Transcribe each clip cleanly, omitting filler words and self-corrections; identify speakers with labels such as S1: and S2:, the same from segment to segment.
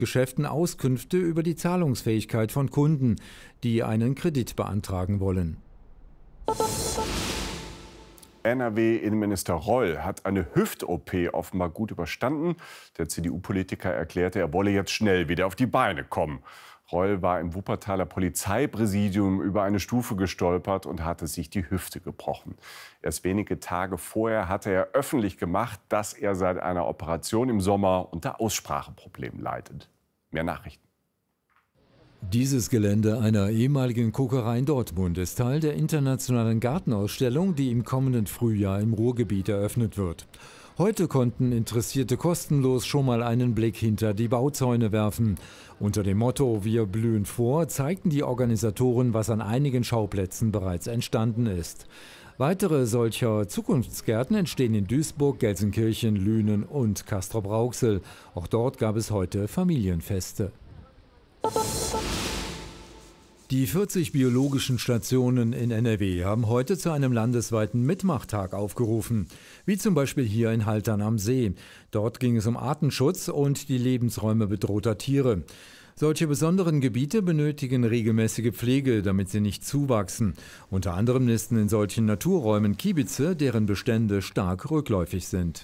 S1: Geschäften Auskünfte über die Zahlungsfähigkeit von Kunden, die einen Kredit beantragen wollen.
S2: NRW-Innenminister Reul hat eine Hüft-OP offenbar gut überstanden. Der CDU-Politiker erklärte, er wolle jetzt schnell wieder auf die Beine kommen. Reul war im Wuppertaler Polizeipräsidium über eine Stufe gestolpert und hatte sich die Hüfte gebrochen. Erst wenige Tage vorher hatte er öffentlich gemacht, dass er seit einer Operation im Sommer unter Ausspracheproblemen leidet. Mehr Nachrichten.
S1: Dieses Gelände einer ehemaligen Kokerei in Dortmund ist Teil der internationalen Gartenausstellung, die im kommenden Frühjahr im Ruhrgebiet eröffnet wird. Heute konnten Interessierte kostenlos schon mal einen Blick hinter die Bauzäune werfen. Unter dem Motto „Wir blühen vor" zeigten die Organisatoren, was an einigen Schauplätzen bereits entstanden ist. Weitere solcher Zukunftsgärten entstehen in Duisburg, Gelsenkirchen, Lünen und Castrop-Rauxel. Auch dort gab es heute Familienfeste. Die 40 biologischen Stationen in NRW haben heute zu einem landesweiten Mitmachtag aufgerufen, wie zum Beispiel hier in Haltern am See. Dort ging es um Artenschutz und die Lebensräume bedrohter Tiere. Solche besonderen Gebiete benötigen regelmäßige Pflege, damit sie nicht zuwachsen. Unter anderem nisten in solchen Naturräumen Kiebitze, deren Bestände stark rückläufig sind.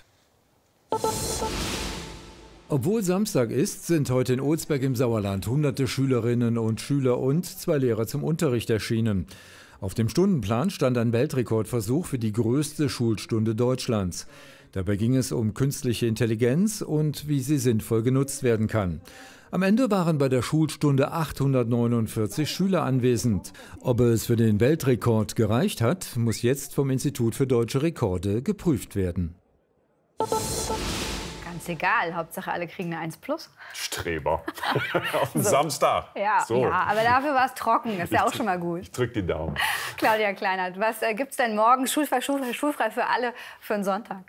S1: Obwohl Samstag ist, sind heute in Olsberg im Sauerland hunderte Schülerinnen und Schüler und 2 Lehrer zum Unterricht erschienen. Auf dem Stundenplan stand ein Weltrekordversuch für die größte Schulstunde Deutschlands. Dabei ging es um künstliche Intelligenz und wie sie sinnvoll genutzt werden kann. Am Ende waren bei der Schulstunde 849 Schüler anwesend. Ob es für den Weltrekord gereicht hat, muss jetzt vom Institut für Deutsche Rekorde geprüft werden.
S3: Ganz egal, Hauptsache alle kriegen eine 1+.
S2: Streber. Auf den Samstag.
S3: Ja,
S2: so.
S3: Ja, aber dafür war es trocken, ist ja auch schon mal gut.
S2: Ich drück die Daumen.
S3: Claudia Kleinert, was gibt es denn morgen schulfrei für alle für einen Sonntag?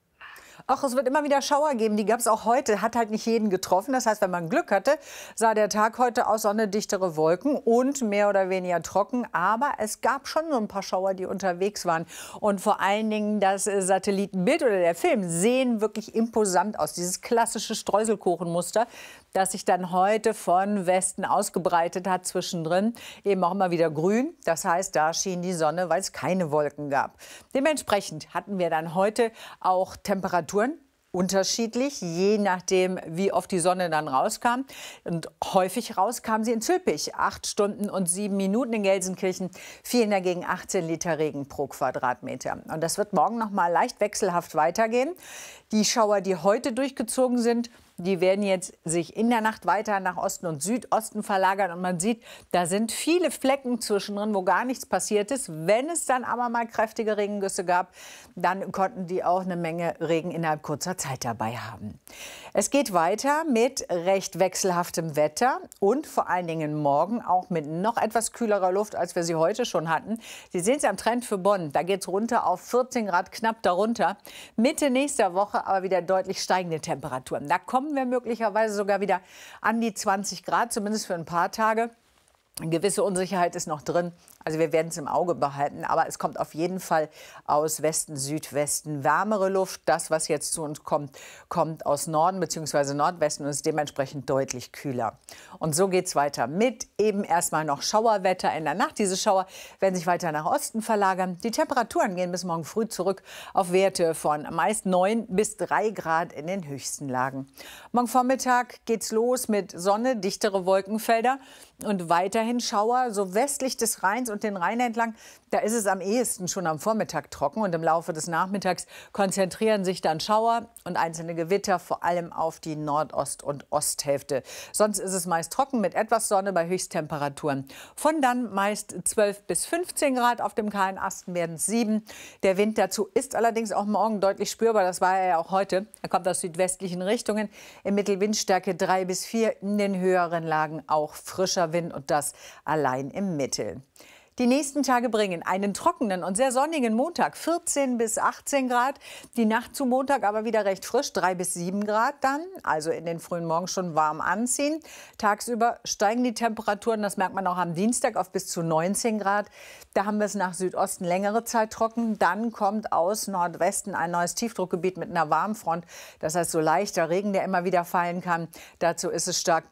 S4: Ach, es wird immer wieder Schauer geben. Die gab es auch heute. Hat halt nicht jeden getroffen. Das heißt, wenn man Glück hatte, sah der Tag heute aus, Sonne, dichtere Wolken und mehr oder weniger trocken. Aber es gab schon so ein paar Schauer, die unterwegs waren. Und vor allen Dingen das Satellitenbild oder der Film sehen wirklich imposant aus. Dieses klassische Streuselkuchenmuster, das sich dann heute von Westen ausgebreitet hat, zwischendrin eben auch immer wieder grün. Das heißt, da schien die Sonne, weil es keine Wolken gab. Dementsprechend hatten wir dann heute auch Temperaturen unterschiedlich, je nachdem, wie oft die Sonne dann rauskam. Und häufig rauskam sie in Zülpich, 8 Stunden und 7 Minuten. In Gelsenkirchen fielen dagegen 18 Liter Regen pro Quadratmeter. Und das wird morgen noch mal leicht wechselhaft weitergehen. Die Schauer, die heute durchgezogen sind, die werden jetzt sich in der Nacht weiter nach Osten und Südosten verlagern. Und man sieht, da sind viele Flecken zwischendrin, wo gar nichts passiert ist. Wenn es dann aber mal kräftige Regengüsse gab, dann konnten die auch eine Menge Regen innerhalb kurzer Zeit dabei haben. Es geht weiter mit recht wechselhaftem Wetter und vor allen Dingen morgen auch mit noch etwas kühlerer Luft, als wir sie heute schon hatten. Sie sehen es am Trend für Bonn. Da geht es runter auf 14 Grad, knapp darunter. Mitte nächster Woche aber wieder deutlich steigende Temperaturen. Da kommen wir möglicherweise sogar wieder an die 20 Grad, zumindest für ein paar Tage. Eine gewisse Unsicherheit ist noch drin. Also wir werden es im Auge behalten. Aber es kommt auf jeden Fall aus Westen, Südwesten wärmere Luft. Das, was jetzt zu uns kommt, kommt aus Norden bzw. Nordwesten und ist dementsprechend deutlich kühler. Und so geht es weiter mit eben erstmal noch Schauerwetter in der Nacht. Diese Schauer werden sich weiter nach Osten verlagern. Die Temperaturen gehen bis morgen früh zurück auf Werte von meist 9 bis 3 Grad in den höchsten Lagen. Morgen Vormittag geht's los mit Sonne, dichtere Wolkenfelder und weiterhin Schauer, so westlich des Rheins und den Rhein entlang. Da ist es am ehesten schon am Vormittag trocken und im Laufe des Nachmittags konzentrieren sich dann Schauer und einzelne Gewitter vor allem auf die Nordost- und Osthälfte. Sonst ist es meist trocken mit etwas Sonne bei Höchsttemperaturen von dann meist 12 bis 15 Grad. Auf dem kahlen Asten werden es 7. Der Wind dazu ist allerdings auch morgen deutlich spürbar. Das war er ja auch heute. Er kommt aus südwestlichen Richtungen. Im Mittel Windstärke 3 bis 4. In den höheren Lagen auch frischer Wind und das allein im Mittel. Die nächsten Tage bringen einen trockenen und sehr sonnigen Montag, 14 bis 18 Grad. Die Nacht zu Montag aber wieder recht frisch, 3 bis 7 Grad dann. Also in den frühen Morgenstunden warm anziehen. Tagsüber steigen die Temperaturen, das merkt man auch am Dienstag, auf bis zu 19 Grad. Da haben wir es nach Südosten längere Zeit trocken. Dann kommt aus Nordwesten ein neues Tiefdruckgebiet mit einer Warmfront. Das heißt so leichter Regen, der immer wieder fallen kann. Dazu ist es stark